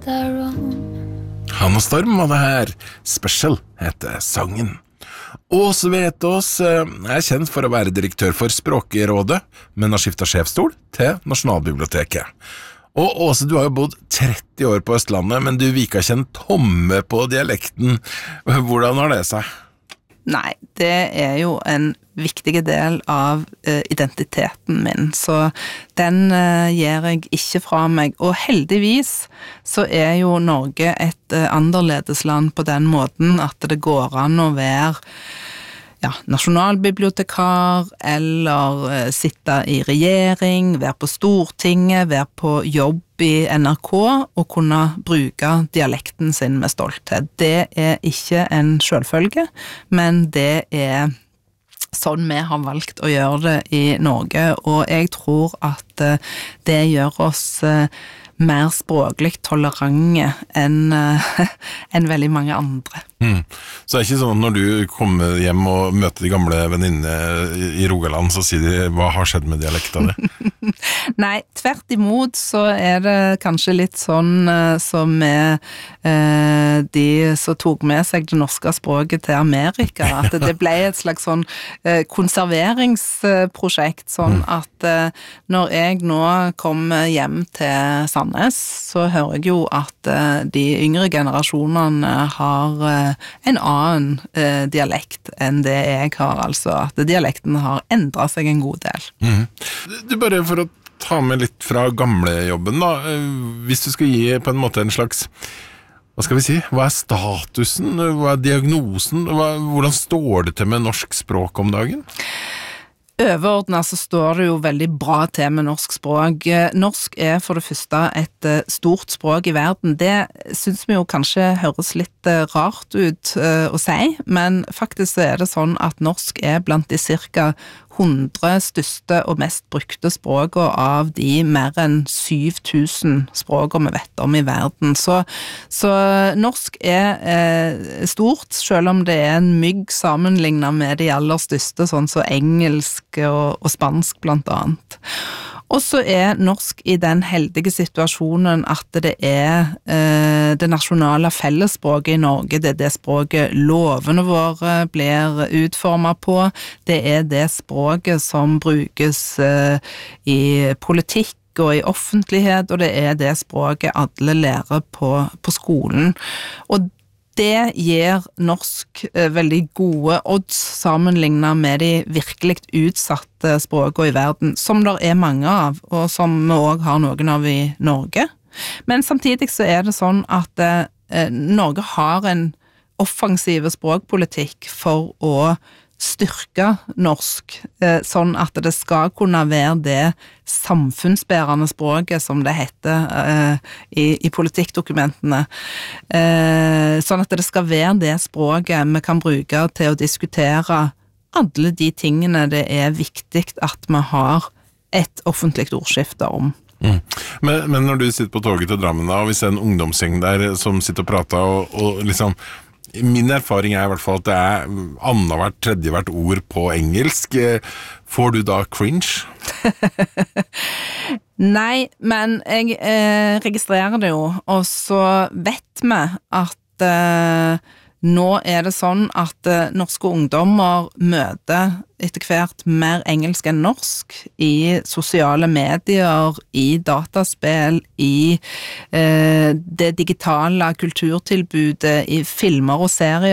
their own. Han og Storm var det her. Special heter sangen. Åse Vetås er kjent for å være direktør for Språkrådet, men har skiftet sjefstol til Nasjonalbiblioteket. Og Åse, du har jo bodd 30 år på Østlandet, men du viker ikke en tomme på dialekten. Hvordan har det seg? Nei, det er jo en viktig del av identiteten min, så den gir jeg ikke fra meg. Og heldigvis så er jo Norge et annerledesland på den måten at det går an å være nasjonalbibliotekar, eller sitte i regjering, være på Stortinget, være på jobb i NRK, og kunne bruke dialekten sin med stolthet. Det er ikke en selvfølge, men det er sånn vi har valgt å gjøre det i Norge, og jeg tror at det gjør oss mer språklig tolerante enn veldig mange andre. Så det er ikke sånn at når du kommer hjem og møter de gamle venninnene i Rogaland, så sier de, hva har skjedd med dialekten din? Nei, tvert imot så er det kanskje litt sånn som med de som tok med seg det norske språket til Amerika, at det ble et slags sånn konserveringsprosjekt, sånn at når jeg nå kommer hjem til Sandnes, så hører jeg jo at de yngre generasjonene har en annen dialekt enn det jeg har, altså at dialekten har endret seg en god del. Du, bare for å ta med litt fra gamlejobben da, hvis du skal gi på en måte en slags, hva skal vi si, hva er statusen, hva er diagnosen, hvordan står det til med norsk språk om dagen? Overordnet så står det jo veldig bra til med norsk språk. Norsk er for det første et stort språk i verden. Det synes vi jo kanskje høres litt rart ut å si, men faktisk så er det sånn at norsk er blant de cirka 100 største og mest brukte språkene av de mer enn 7000 språkene vi vet om i verden. Så norsk er stort, selv om det er en mygg sammenlignet med de aller største, sånn som engelsk og spansk blant annet. Og så er norsk i den heldige situasjonen at det er det nasjonale fellesspråket i Norge, det er det språket lovene våre blir utformet på, det er det språket som brukes i politikk og i offentlighet, og det er det språket alle lærer på skolen. Og det gir norsk veldig gode odds sammenlignet med de virkelig utsatte språkene i verden, som det er mange av, og som vi også har noen av i Norge. Men samtidig så er det sånn at Norge har en offensiv språkpolitikk for å styrke norsk, sånn at det skal kunne være det samfunnsbærende språket, som det heter i politikkdokumentene, sånn at det skal være det språket vi kan bruke til å diskutere alle de tingene det er viktig at vi har et offentlig ordskifte om. Men når du sitter på toget til Drammen da, og vi ser en ungdomsgjeng der som sitter og prater og liksom, min erfaring er i hvert fall at det er annethvert, tredjehvert ord på engelsk. Får du da cringe? Nei, men jeg registrerer det jo, og så vet vi at nå er det sånn at norske ungdommer møter etter hvert mer engelsk enn norsk i sosiale medier, i dataspill, i det digitale kulturtilbudet, i filmer og serier,